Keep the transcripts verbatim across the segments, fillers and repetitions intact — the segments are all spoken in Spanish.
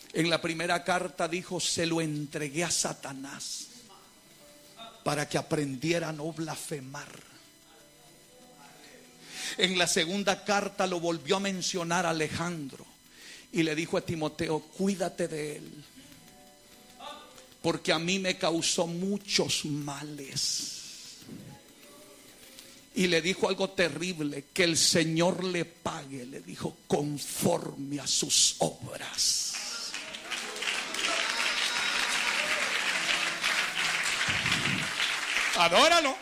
En la primera carta dijo: se lo entregué a Satanás para que aprendiera a no blasfemar. En la segunda carta lo volvió a mencionar a Alejandro y le dijo a Timoteo: cuídate de él, porque a mí me causó muchos males. Y le dijo algo terrible: que el Señor le pague, le dijo, conforme a sus obras. Adóralo.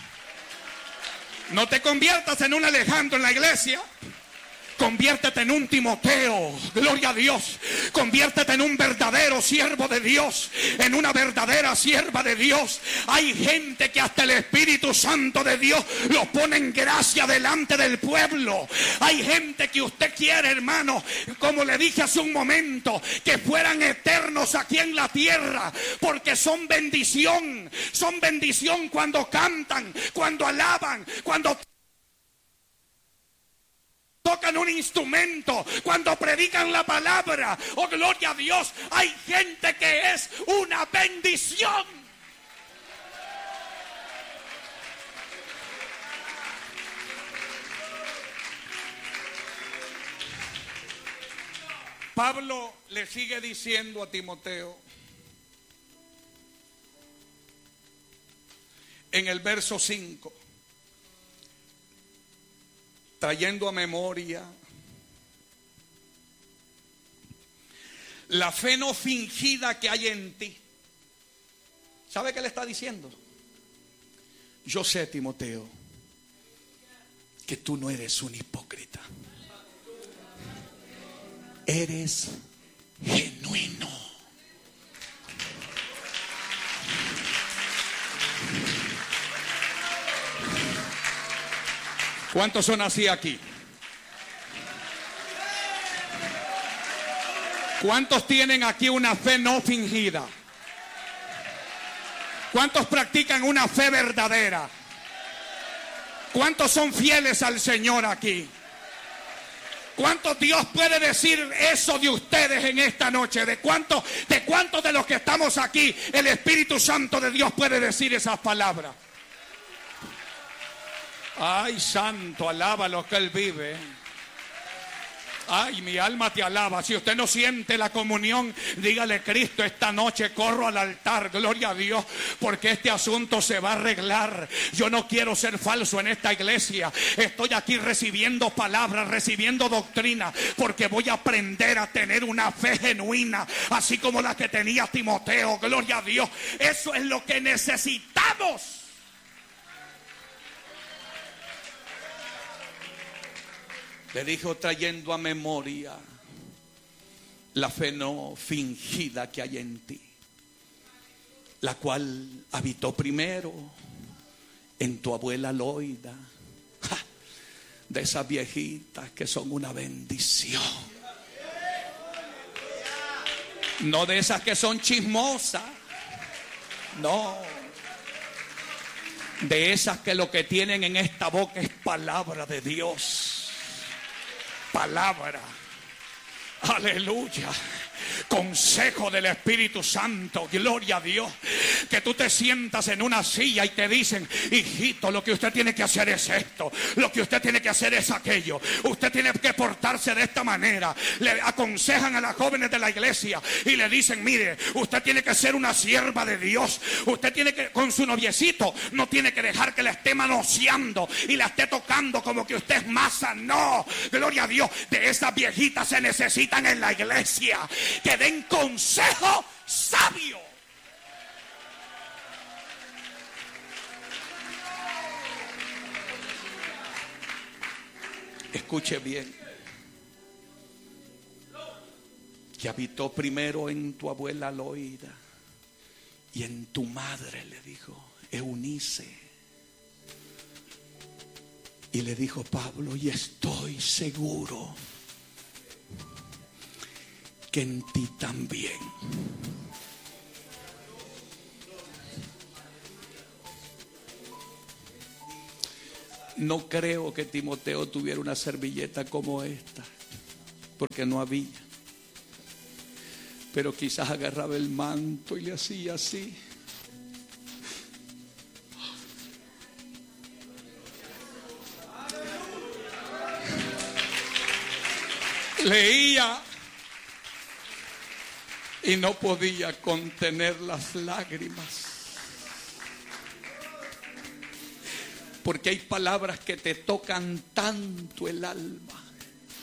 No te conviertas en un Alejandro en la iglesia. Conviértete en un Timoteo, gloria a Dios. Conviértete en un verdadero siervo de Dios, en una verdadera sierva de Dios. Hay gente que hasta el Espíritu Santo de Dios los pone en gracia delante del pueblo. Hay gente que usted quiere, hermano, como le dije hace un momento, que fueran eternos aquí en la tierra, porque son bendición. Son bendición cuando cantan, cuando alaban, cuando tocan un instrumento, cuando predican la palabra. Oh, gloria a Dios. Hay gente que es una bendición. Pablo le sigue diciendo a Timoteo en el verso cinco, trayendo a memoria la fe no fingida que hay en ti. ¿Sabe qué le está diciendo? Yo sé, Timoteo, que tú no eres un hipócrita. Eres genuino. ¿Cuántos son así aquí? ¿Cuántos tienen aquí una fe no fingida? ¿Cuántos practican una fe verdadera? ¿Cuántos son fieles al Señor aquí? ¿Cuántos Dios puede decir eso de ustedes en esta noche? ¿De cuántos de, cuántos de los que estamos aquí el Espíritu Santo de Dios puede decir esas palabras? Ay, santo, alaba lo que Él vive. Ay, mi alma te alaba. Si usted no siente la comunión, dígale: Cristo, esta noche corro al altar, gloria a Dios, porque este asunto se va a arreglar. Yo no quiero ser falso en esta iglesia. Estoy aquí recibiendo palabras, recibiendo doctrina, porque voy a aprender a tener una fe genuina, así como la que tenía Timoteo, gloria a Dios. Eso es lo que necesitamos. Le dijo: trayendo a memoria la fe no fingida que hay en ti, la cual habitó primero en tu abuela Loida. ¡Ja! De esas viejitas que son una bendición. No de esas que son chismosas. No. De esas que lo que tienen en esta boca es palabra de Dios. Palabra, aleluya, consejo del Espíritu Santo, gloria a Dios. Que tú te sientas en una silla y te dicen: hijito, lo que usted tiene que hacer es esto, lo que usted tiene que hacer es aquello, usted tiene que portarse de esta manera. Le aconsejan a las jóvenes de la iglesia y le dicen: mire, usted tiene que ser una sierva de Dios, usted tiene que, con su noviecito, no tiene que dejar que la esté manoseando y la esté tocando como que usted es masa. No, gloria a Dios. De esas viejitas se necesitan en la iglesia, que den consejo sabio. Escuche bien. Que habitó primero en tu abuela Loida y en tu madre, le dijo, Eunice. Y le dijo Pablo: y estoy seguro que en ti también. No creo que Timoteo tuviera una servilleta como esta, porque no había. Pero quizás agarraba el manto y le hacía así. Leía y no podía contener las lágrimas. Porque hay palabras que te tocan tanto el alma.